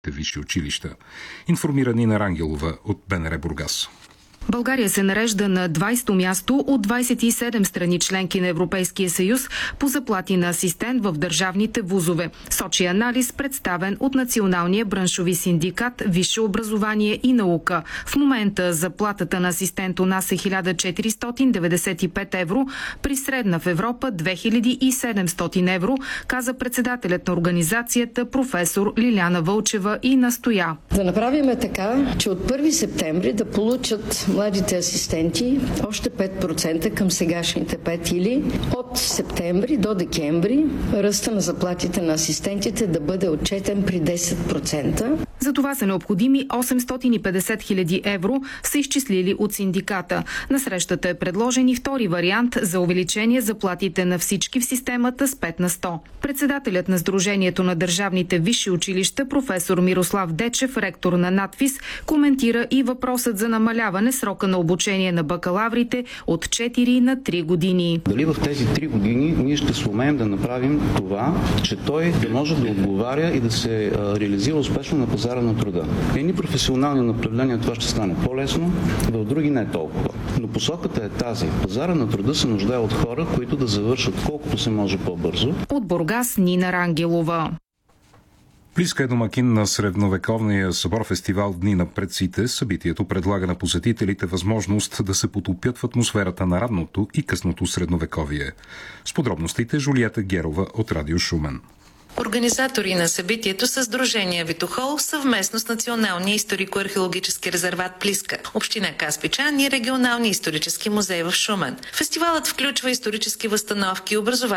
висши училища. Информира Нина Рангелова от БНР Бургас. България се нарежда на 20-то място от 27 страни членки на Европейския съюз по заплати на асистент в държавните вузове. Сочи анализ, представен от Националния браншови синдикат Висше образование и наука. В момента заплатата на асистент у нас е 1495 евро, при средна в Европа 2700 евро, каза председателят на организацията професор Лиляна Вълчева и настоя. Да направим така, че от 1 септември да получат младите асистенти още 5% към сегашните 5 или от септември до декември ръста на заплатите на асистентите да бъде отчетен при 10%. За това са необходими 850 хиляди евро, са изчислили от синдиката. На срещата е предложен и втори вариант за увеличение заплатите на всички в системата с 5 на 100. Председателят на Сдружението на държавните висши училища професор Мирослав Дечев, ректор на НАТФИС, коментира и въпросът за намаляване срока на обучение на бакалаврите от 4 на 3 години. Дали в тези 3 години ние ще сумеем да направим това, че той да може да отговаря и да се реализира успешно на пазара на труда. Едни професионални направления това ще стане по-лесно, в други не толкова. Но посоката е тази. Пазара на труда се нуждае от хора, които да завършат колкото се може по-бързо. От Бургас, Нина Рангелова. Плиска е домакин на средновековния събор фестивал Дни на предците. Събитието предлага на посетителите възможност да се потопят в атмосферата на ранното и късното средновековие. С подробностите Жулиета Герова от Радио Шумен. Организатори на събитието са Сдружение Витохол съвместно с Националния историко-археологически резерват Плиска, община Каспичан и Регионалния исторически музей в Шумен. Фестивалът включва исторически възстановки, образование